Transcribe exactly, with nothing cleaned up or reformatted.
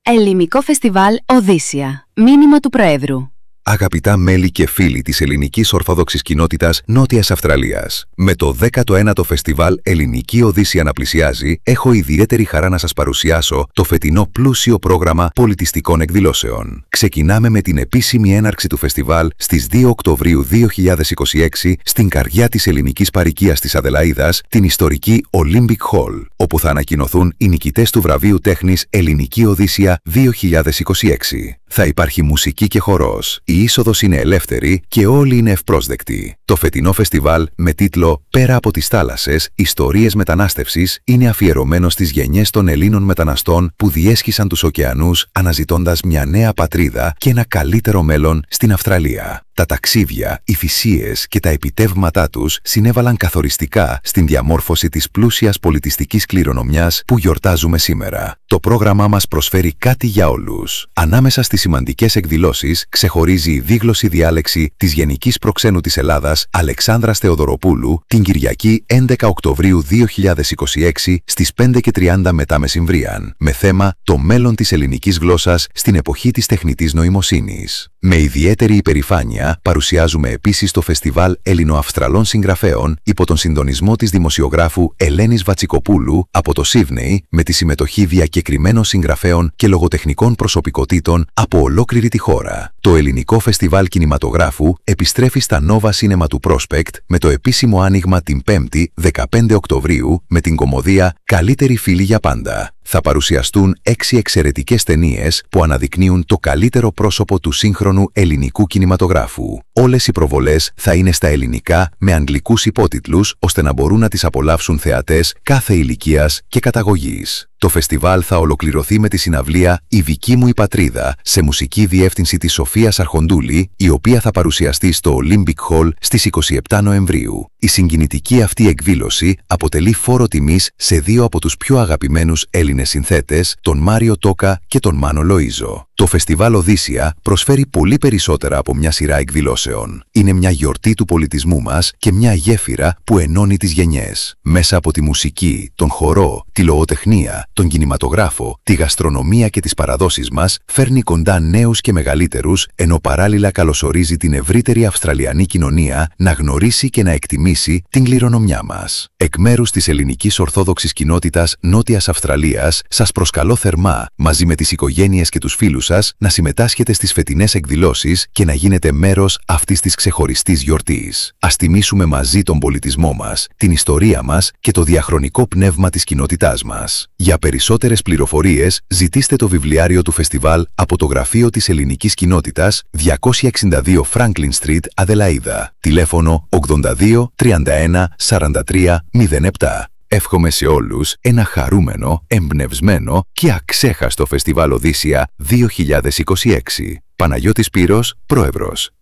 Ελληνικό Φεστιβάλ Οδύσσια. Μήνυμα του Προέδρου. Αγαπητά μέλη και φίλοι της ελληνικής ορθόδοξης κοινότητας Νότιας Αυστραλίας, με το δέκατο ένατο Φεστιβάλ Ελληνική Οδύσσια να πλησιάζει, έχω ιδιαίτερη χαρά να σας παρουσιάσω το φετινό πλούσιο πρόγραμμα πολιτιστικών εκδηλώσεων. Ξεκινάμε με την επίσημη έναρξη του φεστιβάλ στις δύο Οκτωβρίου δύο χιλιάδες είκοσι έξι στην καρδιά της ελληνικής παροικίας της Αδελαΐδας, την ιστορική Olympic Hall, όπου θα ανακοινωθούν οι νικητές του βραβείου τέχνης Ελληνική Οδύσσια δύο χιλιάδες είκοσι έξι. Θα υπάρχει μουσική και χορός. Η είσοδος είναι ελεύθερη και όλοι είναι ευπρόσδεκτοι. Το φετινό φεστιβάλ με τίτλο «Πέρα από τις θάλασσες, ιστορίες μετανάστευσης» είναι αφιερωμένο στις γενιές των Ελλήνων μεταναστών που διέσχισαν τους ωκεανούς αναζητώντας μια νέα πατρίδα και ένα καλύτερο μέλλον στην Αυστραλία. Τα ταξίδια, οι θυσίες και τα επιτεύγματά τους συνέβαλαν καθοριστικά στην διαμόρφωση της πλούσιας πολιτιστικής κληρονομιάς που γιορτάζουμε σήμερα. Το πρόγραμμά μας προσφέρει κάτι για όλους. Ανάμεσα στις σημαντικές εκδηλώσεις ξεχωρίζει η δίγλωση διάλεξη της Γενικής Προξένου της Ελλάδας Αλεξάνδρας Θεοδωροπούλου την Κυριακή έντεκα Οκτωβρίου δύο χιλιάδες είκοσι έξι στις πέντε και τριάντα μετά μεσημβρίαν, με θέμα «Το μέλλον της ελληνικής γλώσσας στην εποχή της τεχνητής νοημοσύνης». Με ιδιαίτερη υπερηφάνεια παρουσιάζουμε επίσης το Φεστιβάλ Ελληνοαυστραλών Συγγραφέων υπό τον συντονισμό της δημοσιογράφου Ελένης Βατσικοπούλου από το Σίδνεϊ, με τη συμμετοχή διακεκριμένων συγγραφέων και λογοτεχνικών προσωπικότητων από ολόκληρη τη χώρα. Το Ελληνικό Φεστιβάλ Κινηματογράφου επιστρέφει στα Nova Cinema του Prospect με το επίσημο άνοιγμα την πέμπτη δεκαπέντε Οκτωβρίου με την κωμωδία «Καλύτεροι φίλοι για πάντα». Θα παρουσιαστούν έξι εξαιρετικές ταινίες που αναδεικνύουν το καλύτερο πρόσωπο του σύγχρονου ελληνικού κινηματογράφου. Όλες οι προβολές θα είναι στα ελληνικά με αγγλικούς υπότιτλους, ώστε να μπορούν να τις απολαύσουν θεατές κάθε ηλικίας και καταγωγής. Το φεστιβάλ θα ολοκληρωθεί με τη συναυλία «Η δική μου η πατρίδα» σε μουσική διεύθυνση της Σοφίας Αρχοντούλη, η οποία θα παρουσιαστεί στο Olympic Hall στις είκοσι επτά Νοεμβρίου. Η συγκινητική αυτή εκδήλωση αποτελεί φόρο τιμής σε δύο από τους πιο αγαπημένους Έλληνες συνθέτες, τον Μάριο Τόκα και τον Μάνο Λοΐζο. Το Φεστιβάλ Οδύσσια προσφέρει πολύ περισσότερα από μια σειρά εκδηλώσεων. Είναι μια γιορτή του πολιτισμού μας και μια γέφυρα που ενώνει τις γενιές. Μέσα από τη μουσική, τον χορό, τη λογοτεχνία, τον κινηματογράφο, τη γαστρονομία και τις παραδόσεις μας, φέρνει κοντά νέους και μεγαλύτερους, ενώ παράλληλα καλωσορίζει την ευρύτερη Αυστραλιανή κοινωνία να γνωρίσει και να εκτιμήσει την κληρονομιά μας. Εκ μέρους της ελληνικής ορθόδοξης κοινότητας Νότιας Αυστραλίας, σας προσκαλώ θερμά, μαζί με τις οικογένειες και τους φίλους σας, να συμμετάσχετε στις φετινές εκδηλώσεις και να γίνετε μέρος αυτής της ξεχωριστής γιορτής. Ας τιμήσουμε μαζί τον πολιτισμό μας, την ιστορία μας και το διαχρονικό πνεύμα της κοινότητάς μας. Για περισσότερες πληροφορίες, ζητήστε το βιβλιάριο του φεστιβάλ από το Γραφείο της Ελληνικής Κοινότητας διακόσια εξήντα δύο Franklin Street, Αδελαΐδα. Τηλέφωνο ογδόντα δύο τριάντα ένα σαράντα τρία μηδέν επτά. Εύχομαι σε όλους ένα χαρούμενο, εμπνευσμένο και αξέχαστο Φεστιβάλ Οδύσσια δύο χιλιάδες είκοσι έξι. Παναγιώτης Πύρος, Πρόεδρος.